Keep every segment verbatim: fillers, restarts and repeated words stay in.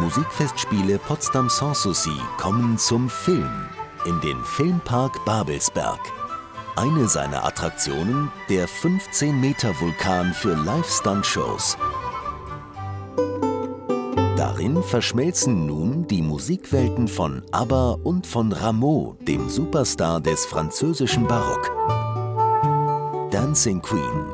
Musikfestspiele Potsdam Sanssouci kommen zum Film in den Filmpark Babelsberg. Eine seiner Attraktionen, der fünfzehn Meter Vulkan für Live-Stunt-Shows. Darin verschmelzen nun die Musikwelten von ABBA und von Rameau, dem Superstar des französischen Barock. Dancing Queen.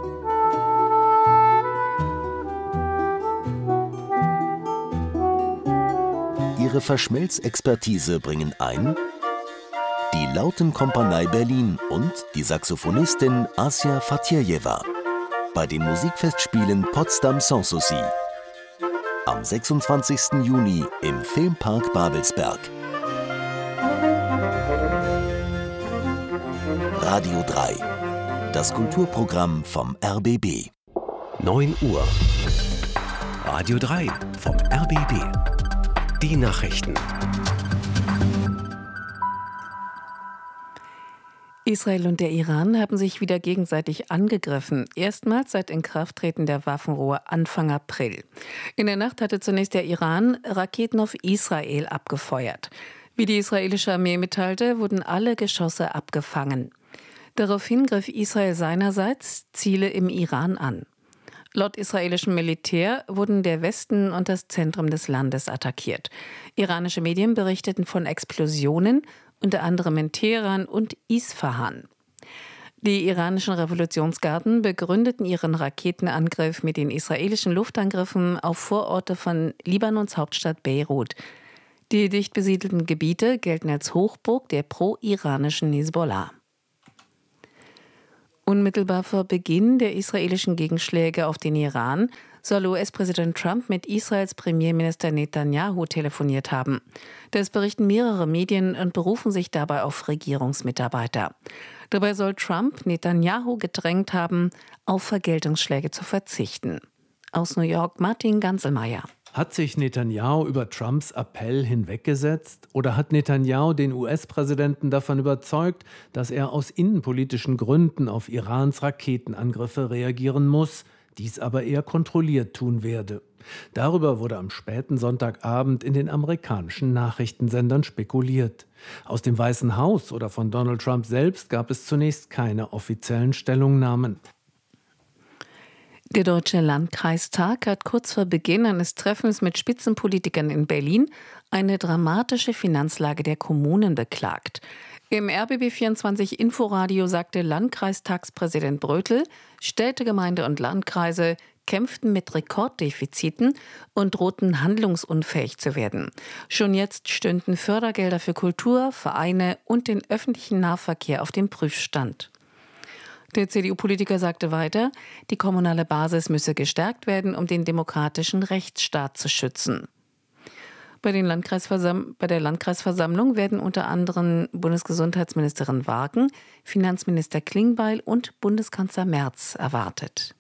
Ihre Verschmelzexpertise bringen ein die Lautenkompanie Berlin und die Saxophonistin Asia Fatirjewa bei den Musikfestspielen Potsdam Sanssouci. Am sechsundzwanzigsten Juni im Filmpark Babelsberg. Radio drei, das Kulturprogramm vom R B B. neun Uhr. Radio drei vom R B B. Die Nachrichten. Israel und der Iran haben sich wieder gegenseitig angegriffen. Erstmals seit Inkrafttreten der Waffenruhe Anfang April. In der Nacht hatte zunächst der Iran Raketen auf Israel abgefeuert. Wie die israelische Armee mitteilte, wurden alle Geschosse abgefangen. Daraufhin griff Israel seinerseits Ziele im Iran an. Laut israelischem Militär wurden der Westen und das Zentrum des Landes attackiert. Iranische Medien berichteten von Explosionen, unter anderem in Teheran und Isfahan. Die iranischen Revolutionsgarden begründeten ihren Raketenangriff mit den israelischen Luftangriffen auf Vororte von Libanons Hauptstadt Beirut. Die dicht besiedelten Gebiete gelten als Hochburg der pro-iranischen Hisbollah. Unmittelbar vor Beginn der israelischen Gegenschläge auf den Iran soll U S-Präsident Trump mit Israels Premierminister Netanyahu telefoniert haben. Das berichten mehrere Medien und berufen sich dabei auf Regierungsmitarbeiter. Dabei soll Trump Netanyahu gedrängt haben, auf Vergeltungsschläge zu verzichten. Aus New York Martin Ganselmeier. Hat sich Netanyahu über Trumps Appell hinweggesetzt oder hat Netanyahu den U S-Präsidenten davon überzeugt, dass er aus innenpolitischen Gründen auf Irans Raketenangriffe reagieren muss, dies aber eher kontrolliert tun werde? Darüber wurde am späten Sonntagabend in den amerikanischen Nachrichtensendern spekuliert. Aus dem Weißen Haus oder von Donald Trump selbst gab es zunächst keine offiziellen Stellungnahmen. Der Deutsche Landkreistag hat kurz vor Beginn eines Treffens mit Spitzenpolitikern in Berlin eine dramatische Finanzlage der Kommunen beklagt. Im R B B vierundzwanzig Inforadio sagte Landkreistagspräsident Brötl, Städte, Gemeinde und Landkreise kämpften mit Rekorddefiziten und drohten handlungsunfähig zu werden. Schon jetzt stünden Fördergelder für Kultur, Vereine und den öffentlichen Nahverkehr auf dem Prüfstand. Der C D U-Politiker sagte weiter, die kommunale Basis müsse gestärkt werden, um den demokratischen Rechtsstaat zu schützen. Bei, den Landkreisversam- bei der Landkreisversammlung werden unter anderem Bundesgesundheitsministerin Wagen, Finanzminister Klingbeil und Bundeskanzler Merz erwartet.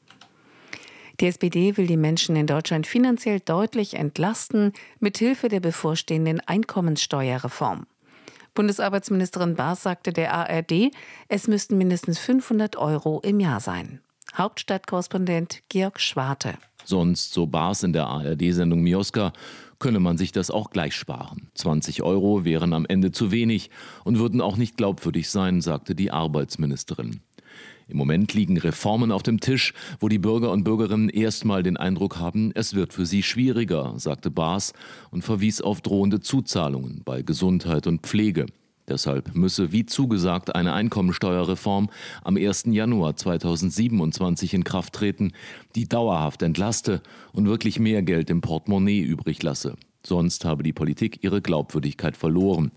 Die S P D will die Menschen in Deutschland finanziell deutlich entlasten, mithilfe der bevorstehenden Einkommenssteuerreform. Bundesarbeitsministerin Baas sagte der A R D, es müssten mindestens fünfhundert Euro im Jahr sein. Hauptstadtkorrespondent Georg Schwarte. Sonst, so Baas in der A R D-Sendung Mioska, könne man sich das auch gleich sparen. zwanzig Euro wären am Ende zu wenig und würden auch nicht glaubwürdig sein, sagte die Arbeitsministerin. Im Moment liegen Reformen auf dem Tisch, wo die Bürger und Bürgerinnen erstmal den Eindruck haben, es wird für sie schwieriger, sagte Baas und verwies auf drohende Zuzahlungen bei Gesundheit und Pflege. Deshalb müsse, wie zugesagt, eine Einkommensteuerreform am ersten Januar zweitausendsiebenundzwanzig in Kraft treten, die dauerhaft entlaste und wirklich mehr Geld im Portemonnaie übrig lasse. Sonst habe die Politik ihre Glaubwürdigkeit verloren.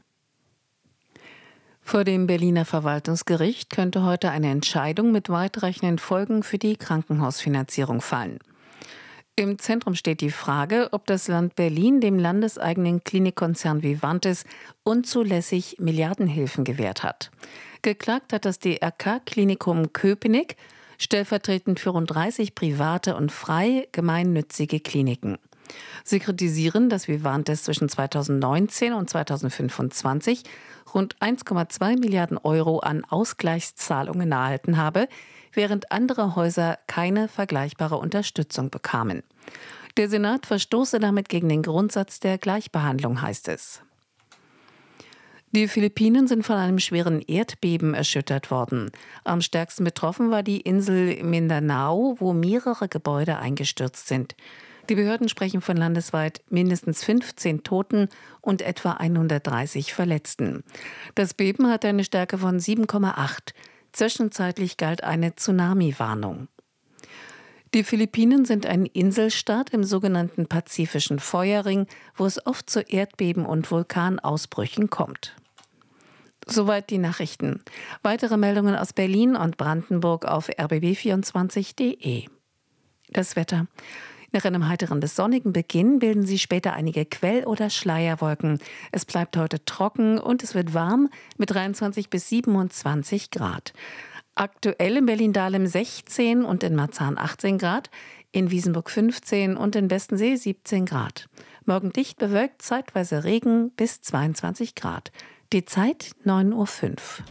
Vor dem Berliner Verwaltungsgericht könnte heute eine Entscheidung mit weitreichenden Folgen für die Krankenhausfinanzierung fallen. Im Zentrum steht die Frage, ob das Land Berlin dem landeseigenen Klinikkonzern Vivantes unzulässig Milliardenhilfen gewährt hat. Geklagt hat das D R K-Klinikum Köpenick, stellvertretend für rund dreißig private und frei gemeinnützige Kliniken. Sie kritisieren, dass Vivantes zwischen zweitausendneunzehn und zweitausendfünfundzwanzig rund eins Komma zwei Milliarden Euro an Ausgleichszahlungen erhalten habe, während andere Häuser keine vergleichbare Unterstützung bekamen. Der Senat verstoße damit gegen den Grundsatz der Gleichbehandlung, heißt es. Die Philippinen sind von einem schweren Erdbeben erschüttert worden. Am stärksten betroffen war die Insel Mindanao, wo mehrere Gebäude eingestürzt sind. Die Behörden sprechen von landesweit mindestens fünfzehn Toten und etwa hundertdreißig Verletzten. Das Beben hatte eine Stärke von sieben Komma acht. Zwischenzeitlich galt eine Tsunami-Warnung. Die Philippinen sind ein Inselstaat im sogenannten Pazifischen Feuerring, wo es oft zu Erdbeben und Vulkanausbrüchen kommt. Soweit die Nachrichten. Weitere Meldungen aus Berlin und Brandenburg auf r b b vierundzwanzig punkt d e. Das Wetter. Nach einem heiteren bis sonnigen Beginn bilden sich später einige Quell- oder Schleierwolken. Es bleibt heute trocken und es wird warm mit dreiundzwanzig bis siebenundzwanzig Grad. Aktuell in Berlin-Dahlem sechzehn und in Marzahn achtzehn Grad, in Wiesenburg fünfzehn und in Westensee siebzehn Grad. Morgen dicht bewölkt, zeitweise Regen bis zweiundzwanzig Grad. Die Zeit neun Uhr fünf.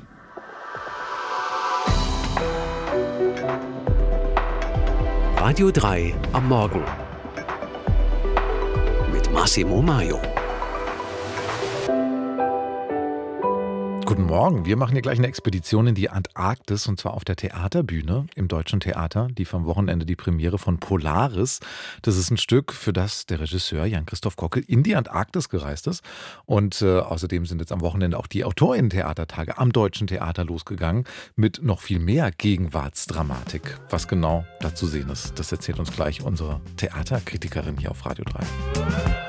Radio drei am Morgen mit Massimo Maio. Guten Morgen, wir machen hier gleich eine Expedition in die Antarktis und zwar auf der Theaterbühne im Deutschen Theater. Die vom Wochenende die Premiere von Polaris. Das ist ein Stück, für das der Regisseur Jan-Christoph Kockel in die Antarktis gereist ist. Und äh, außerdem sind jetzt am Wochenende auch die AutorInnen-Theatertage am Deutschen Theater losgegangen mit noch viel mehr Gegenwartsdramatik. Was genau da zu sehen ist, das erzählt uns gleich unsere Theaterkritikerin hier auf Radio drei.